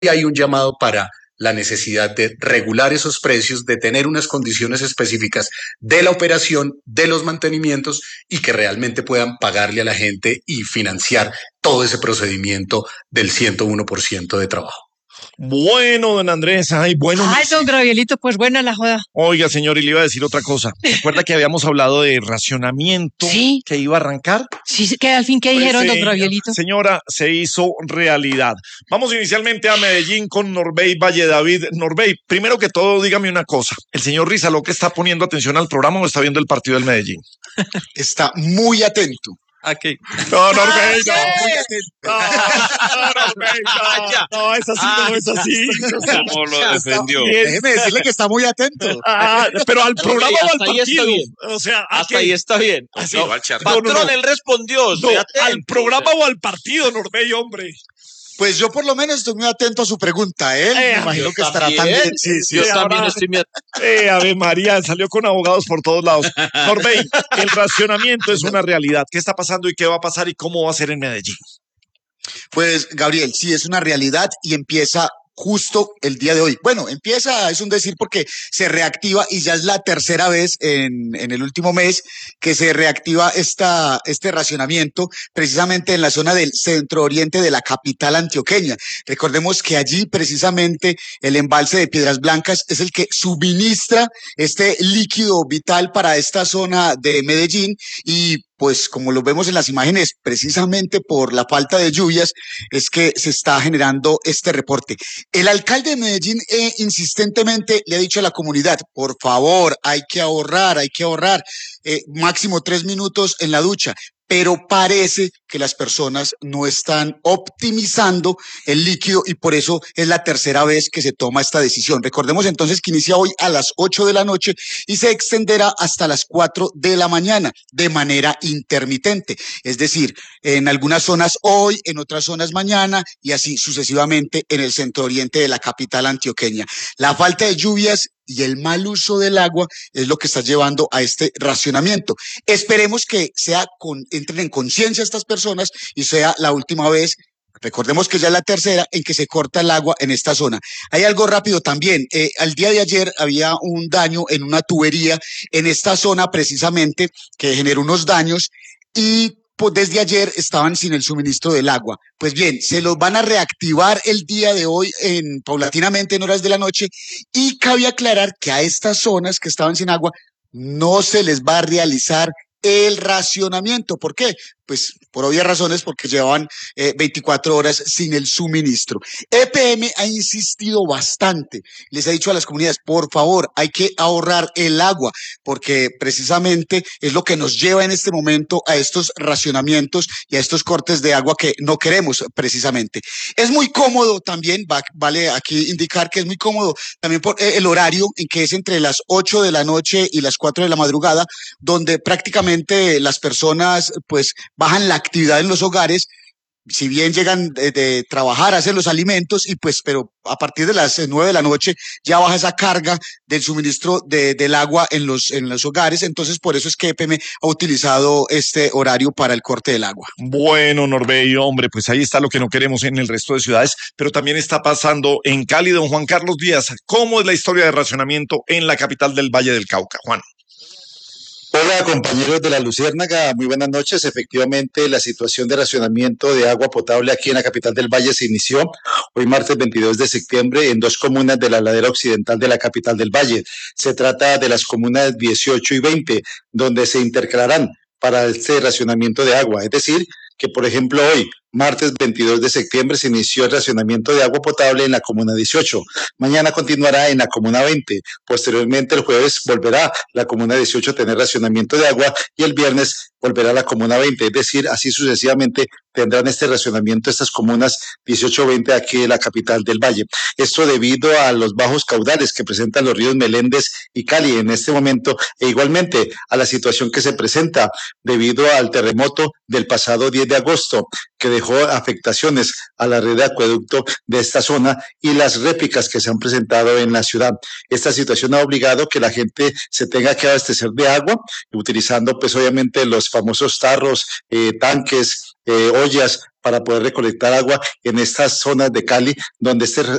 hay un llamado para la necesidad de regular esos precios, de tener unas condiciones específicas de la operación, de los mantenimientos y que realmente puedan pagarle a la gente y financiar todo ese procedimiento del 101% de trabajo. Bueno, don Andrés, don Gravielito, pues buena la joda. Oiga, señor, y le iba a decir otra cosa. ¿Recuerda que habíamos hablado de racionamiento que iba a arrancar? Sí, que al fin, ¿qué dijeron, don Gravielito? Señora, se hizo realidad. Vamos inicialmente a Medellín con Norbey Valle David. Norbey, primero que todo, dígame una cosa. ¿El señor Rizaloque está poniendo atención al programa o está viendo el partido del Medellín? Está muy atento. Aquí. No, Norbey, no. Muy atento. No, es así, no es así. ¿Cómo lo defendió? Déjeme decirle que está muy atento. Pero al programa o al hasta ahí partido. está bien. O sea, hasta ahí está bien. Así. No, patrón, él respondió. No, al programa o al partido, Norbey, hombre. Pues yo por lo menos estoy muy atento a su pregunta. Él me imagino que estará también. Sí, yo también estoy muy atento. Ave María, salió con abogados por todos lados. Norbey, el racionamiento es una realidad. ¿Qué está pasando y qué va a pasar y cómo va a ser en Medellín? Pues, Gabriel, sí es una realidad y empieza justo el día de hoy. Bueno, empieza, es un decir porque se reactiva y ya es la tercera vez en el último mes que se reactiva este racionamiento precisamente en la zona del centro oriente de la capital antioqueña. Recordemos que allí precisamente el embalse de Piedras Blancas es el que suministra este líquido vital para esta zona de Medellín y pues como lo vemos en las imágenes, precisamente por la falta de lluvias, es que se está generando este reporte. El alcalde de Medellín insistentemente le ha dicho a la comunidad, por favor, hay que ahorrar, máximo 3 minutos en la ducha. Pero parece que las personas no están optimizando el líquido y por eso es la tercera vez que se toma esta decisión. Recordemos entonces que inicia hoy a las 8 de la noche y se extenderá hasta las 4 de la mañana de manera intermitente. Es decir, en algunas zonas hoy, en otras zonas mañana y así sucesivamente en el centro oriente de la capital antioqueña. La falta de lluvias y el mal uso del agua es lo que está llevando a este racionamiento. Esperemos que entren en conciencia estas personas y sea la última vez. Recordemos que ya es la tercera en que se corta el agua en esta zona. Hay algo rápido también. Al día de ayer había un daño en una tubería en esta zona precisamente que generó unos daños y pues desde ayer estaban sin el suministro del agua. Pues bien, se los van a reactivar el día de hoy paulatinamente en horas de la noche y cabe aclarar que a estas zonas que estaban sin agua no se les va a realizar el racionamiento. ¿Por qué? Pues por obvias razones, porque llevaban 24 horas sin el suministro. EPM ha insistido bastante, les ha dicho a las comunidades, por favor, hay que ahorrar el agua, porque precisamente es lo que nos lleva en este momento a estos racionamientos y a estos cortes de agua que no queremos precisamente. Es muy cómodo también, vale aquí indicar que es muy cómodo también por el horario en que es entre las 8 de la noche y las 4 de la madrugada, donde prácticamente las personas pues bajan la actividad en los hogares, si bien llegan de trabajar, hacen los alimentos, pero a partir de las 9 de la noche ya baja esa carga del suministro del agua en los hogares, entonces por eso es que EPM ha utilizado este horario para el corte del agua. Bueno, Norbey, hombre, pues ahí está lo que no queremos en el resto de ciudades, pero también está pasando en Cali. Don Juan Carlos Díaz, ¿cómo es la historia de racionamiento en la capital del Valle del Cauca? Juan. Hola compañeros de la Luciérnaga, muy buenas noches. Efectivamente, la situación de racionamiento de agua potable aquí en la capital del Valle se inició hoy martes 22 de septiembre en 2 comunas de la ladera occidental de la capital del Valle. Se trata de las comunas 18 y 20, donde se intercalarán para este racionamiento de agua. Es decir, que por ejemplo hoy, martes 22 de septiembre, se inició el racionamiento de agua potable en la comuna 18. Mañana continuará en la comuna 20. Posteriormente, el jueves volverá la comuna 18 a tener racionamiento de agua y el viernes volverá a la comuna 20. Es decir, así sucesivamente tendrán este racionamiento estas comunas 18-20 aquí de la capital del Valle. Esto debido a los bajos caudales que presentan los ríos Meléndez y Cali en este momento e igualmente a la situación que se presenta debido al terremoto del pasado 10 de agosto que dejó afectaciones a la red de acueducto de esta zona y las réplicas que se han presentado en la ciudad. Esta situación ha obligado que la gente se tenga que abastecer de agua, utilizando pues obviamente los famosos tarros, tanques ollas para poder recolectar agua en estas zonas de Cali donde este